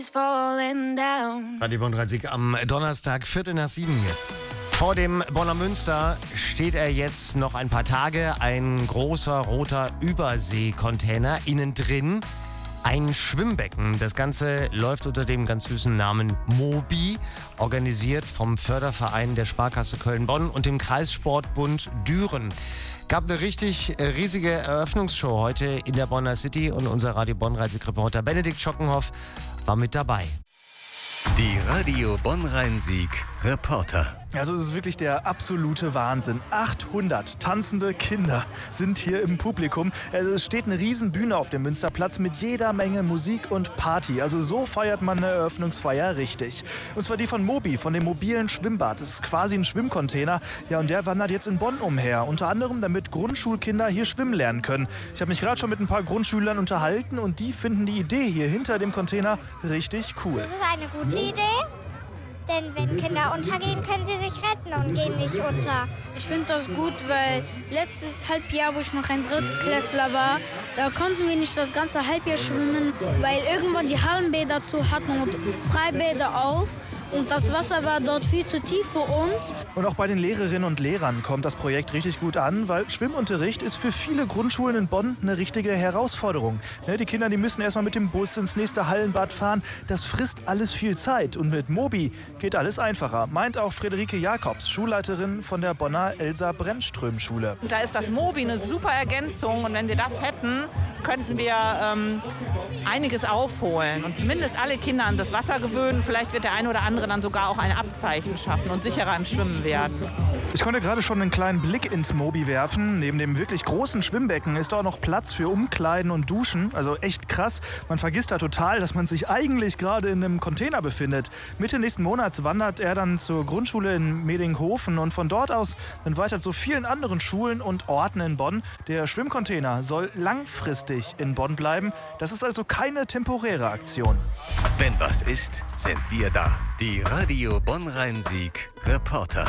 Radio Bonn Sieg am Donnerstag, 7:15 jetzt. Vor dem Bonner Münster steht er jetzt noch ein paar Tage. Ein großer roter Überseekontainer. Innen drin ein Schwimmbecken. Das Ganze läuft unter dem ganz süßen Namen Mobi, organisiert vom Förderverein der Sparkasse Köln-Bonn und dem Kreissportbund Düren. Gab eine richtig riesige Eröffnungsshow heute in der Bonner City und unser Radio Bonn-Reisig-Reporter Benedikt Schockenhoff war mit dabei. Die Radio Bonn-Rhein-Sieg Reporter. Also es ist wirklich der absolute Wahnsinn. 800 tanzende Kinder sind hier im Publikum. Es steht eine riesen Bühne auf dem Münsterplatz mit jeder Menge Musik und Party. Also so feiert man eine Eröffnungsfeier richtig. Und zwar die von Mobi, von dem mobilen Schwimmbad. Das ist quasi ein Schwimmcontainer. Ja, und der wandert jetzt in Bonn umher. Unter anderem, damit Grundschulkinder hier schwimmen lernen können. Ich habe mich gerade schon mit ein paar Grundschülern unterhalten und die finden die Idee hier hinter dem Container richtig cool. Das ist eine gute Idee. Denn wenn Kinder untergehen, können sie sich retten und gehen nicht unter. Ich finde das gut, weil letztes Halbjahr, wo ich noch ein Drittklässler war, da konnten wir nicht das ganze Halbjahr schwimmen, weil irgendwann die Hallenbäder zu hatten und Freibäder auf. Und das Wasser war dort viel zu tief für uns. Und auch bei den Lehrerinnen und Lehrern kommt das Projekt richtig gut an, weil Schwimmunterricht ist für viele Grundschulen in Bonn eine richtige Herausforderung. Die Kinder, die müssen erstmal mit dem Bus ins nächste Hallenbad fahren. Das frisst alles viel Zeit. Und mit Mobi geht alles einfacher, meint auch Friederike Jakobs, Schulleiterin von der Bonner Elsa-Brennström-Schule. Da ist das Mobi eine super Ergänzung. Und wenn wir das hätten, könnten wir einiges aufholen. Und zumindest alle Kinder an das Wasser gewöhnen. Vielleicht wird der eine oder andere dann sogar auch ein Abzeichen schaffen und sicherer im Schwimmen werden. Ich konnte gerade schon einen kleinen Blick ins Mobi werfen. Neben dem wirklich großen Schwimmbecken ist auch noch Platz für Umkleiden und Duschen. Also echt krass. Man vergisst da total, dass man sich eigentlich gerade in einem Container befindet. Mitte nächsten Monats wandert er dann zur Grundschule in Medinghofen und von dort aus dann weiter zu vielen anderen Schulen und Orten in Bonn. Der Schwimmcontainer soll langfristig in Bonn bleiben. Das ist also keine temporäre Aktion. Wenn was ist, sind wir da. Die Radio Bonn-Rhein-Sieg Reporter.